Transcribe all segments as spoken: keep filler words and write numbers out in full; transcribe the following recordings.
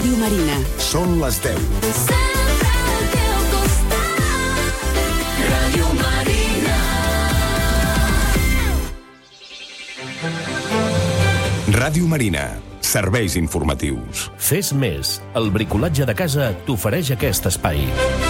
Ràdio Marina. Són les deu. Sempre al teu costat. Ràdio Marina. Ràdio Marina. Serveis informatius. Fes més. El bricolatge de casa t'ofereix aquest espai.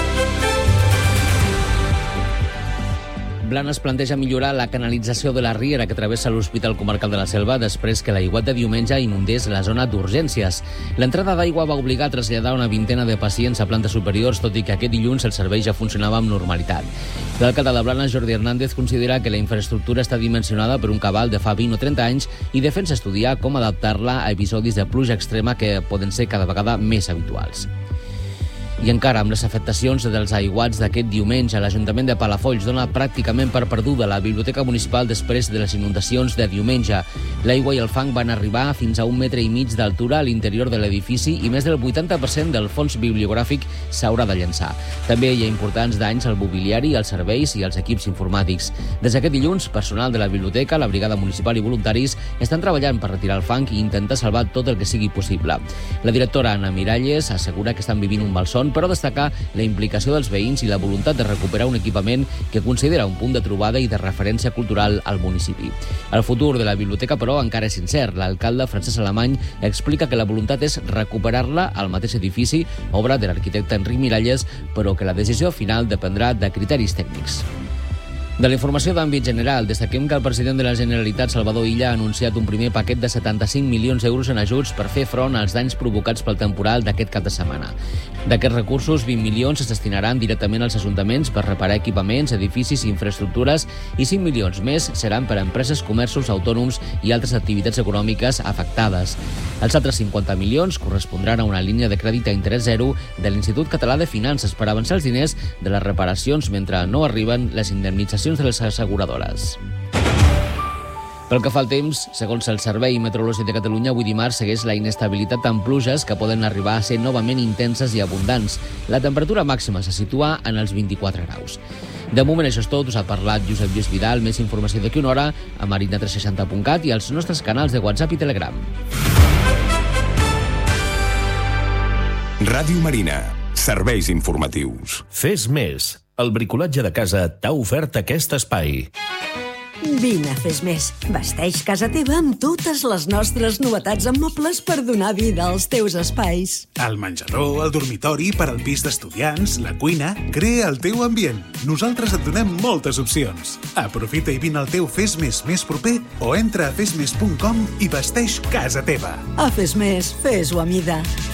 Blanes planteja millorar la canalització de la riera que travessa l'Hospital Comarcal de la Selva després que l'aiguat de diumenge inundés la zona d'urgències. L'entrada d'aigua va obligar a traslladar una vintena de pacients a plantes superiors, tot i que aquest dilluns el servei ja funcionava amb normalitat. L'alcalde de Blanes, Jordi Hernández, considera que la infraestructura està dimensionada per un cabal de fa vint o trenta anys i defensa estudiar com adaptar-la a episodis de pluja extrema que poden ser cada vegada més habituals. I encara amb les afectacions dels aiguats d'aquest diumenge, l'Ajuntament de Palafolls dona pràcticament per perduda la Biblioteca Municipal després de les inundacions de diumenge. L'aigua i el fang van arribar fins a un metre i mig d'altura a l'interior de l'edifici i més del vuitanta per cent del fons bibliogràfic s'haurà de llençar. També hi ha importants danys al mobiliari, als serveis i als equips informàtics. Des d'aquest dilluns, personal de la biblioteca, la brigada municipal i voluntaris estan treballant per retirar el fang i intentar salvar tot el que sigui possible. La directora Anna Miralles assegura que estan vivint un malson, però destacar la implicació dels veïns i la voluntat de recuperar un equipament que considera un punt de trobada i de referència cultural al municipi. El futur de la biblioteca, però, encara és incert. L'alcalde Francesc Alemany explica que la voluntat és recuperar-la al mateix edifici, obra de l'arquitecte Enric Miralles, però que la decisió final dependrà de criteris tècnics. De la informació d'àmbit general, destaquem que el president de la Generalitat, Salvador Illa, ha anunciat un primer paquet de setanta-cinc milions d'euros en ajuts per fer front als danys provocats pel temporal d'aquest cap de setmana. D'aquests recursos, vint milions es destinaran directament als ajuntaments per reparar equipaments, edificis i infraestructures i cinc milions més seran per a empreses, comerços, autònoms i altres activitats econòmiques afectades. Els altres cinquanta milions correspondran a una línia de crèdit a interès zero de l'Institut Català de Finances per avançar els diners de les reparacions mentre no arriben les indemnitzacions de les asseguradores. Pel que fa al temps, segons el Servei Meteorològic de Catalunya, avui dimarts segueix la inestabilitat amb pluges que poden arribar a ser novament intenses i abundants. La temperatura màxima se situa en els vint-i-quatre graus. De moment això és tot, us ha parlat Josep Lluís Vidal. Més informació d'aquí una hora a marina tres seixanta punt cat i als nostres canals de WhatsApp i Telegram. Ràdio Marina. Serveis informatius. Fes més. El bricolatge de casa t'ha ofert aquest espai. Vine a Fes Més. Vesteix casa teva amb totes les nostres novetats en mobles per donar vida als teus espais. El menjador, el dormitori, per al pis d'estudiants, la cuina... Crea el teu ambient. Nosaltres et donem moltes opcions. Aprofita i vine al teu Fes Més més proper o entra a fes més punt com i vesteix casa teva. A Fes Més, fes-ho a mida.